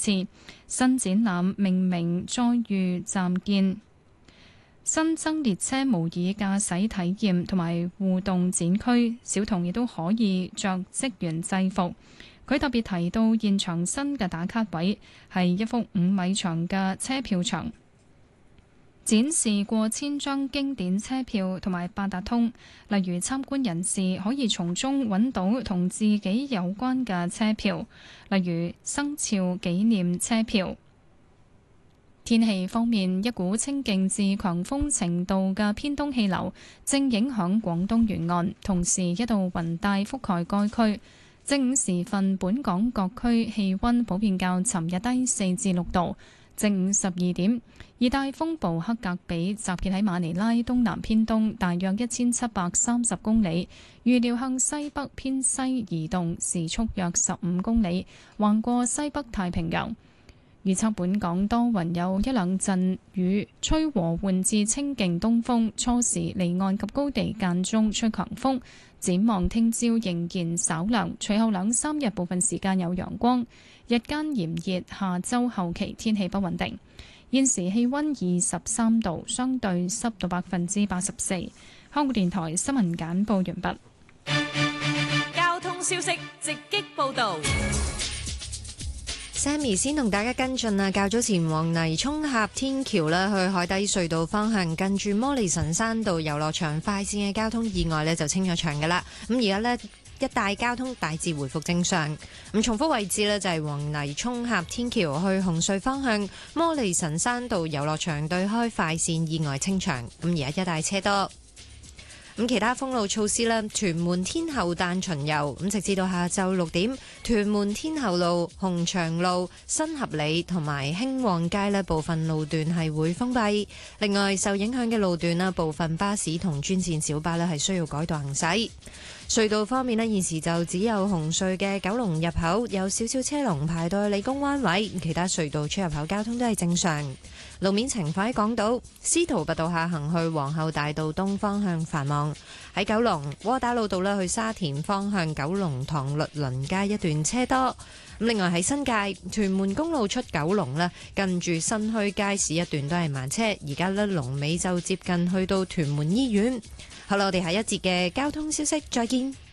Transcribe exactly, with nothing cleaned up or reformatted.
次。新展覽命名載譽暫見，新增列車模擬駕駛體驗同埋互動展區，小童亦都可以着職員制服。佢特別提到現場新嘅打卡位係一幅五米長嘅車票牆，展示過千張經典車票同埋八達通，例如參觀人士可以從中揾到同自己有關嘅車票，例如生肖紀念車票。天氣方面，一股清勁至強風程度嘅偏東氣流正影響廣東沿岸，同時一道雲帶覆蓋該區。正午時分，本港各區氣溫普遍較尋日低四至六度。正午十二點，熱帶風暴克格比集結喺馬尼拉東南偏東大約一千七百三十公里，預料向西北偏西移動，時速約十五公里，橫過西北太平洋。預測本港多雲，有一兩陣雨，吹和緩至清勁東風，初時離岸及高地間中吹強風。展望聽朝仍然稍涼，隨後兩三日部分時間有陽光，日間炎熱，下周後期天氣不穩定。現時氣溫二十三度，相對濕度百分之八十四。香港電台新聞簡報完畢。 交通消息直擊報道。 Sammy 先同大家跟進啊，較早前往泥涌峽天橋啦，去海底隧道方向，近住摩利臣山道遊樂場快線嘅交通意外呢就清咗場噶啦。咁而家呢，一帶交通大致回復正常。咁重複位置呢，就係往泥涌峽天橋去紅隧方向，摩利臣山道遊樂場對開快線意外清場。咁而家一帶車多。咁其他封路措施咧，屯門天后誕巡遊，咁直至到下晝六點，屯門天后路、鴻翔路、新合里同埋興旺街咧部分路段係會封閉。另外受影響嘅路段啦，部分巴士同專線小巴咧係需要改道行駛。隧道方面咧，現時就只有紅隧嘅九龍入口有少少車龍排到去理工灣位，其他隧道出入口交通都係正常。路面情況喺港島司徒拔道下行去皇后大道東方向繁忙，喺九龍窩打老道咧去沙田方向九龍塘律倫街一段車多。咁另外喺新界屯門公路出九龍咧，近住新墟街市一段都係慢車，而家咧龍尾就接近去到屯門醫院。好啦，我哋下一節嘅交通消息再見。